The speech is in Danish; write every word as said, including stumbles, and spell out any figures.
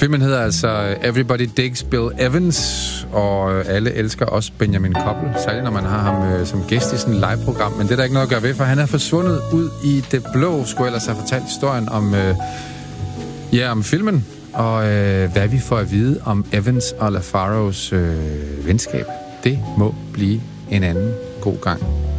Filmen hedder altså Everybody Digs Bill Evans, og alle elsker også Benjamin Koppel, særligt når man har ham øh, som gæst i sådan et live-program. Men det er der ikke noget at gøre ved, for han er forsvundet ud i det blå, skulle ellers have fortalt historien om, øh, ja, om filmen, og øh, hvad vi får at vide om Evans og LaFaros øh, venskab. Det må blive en anden god gang.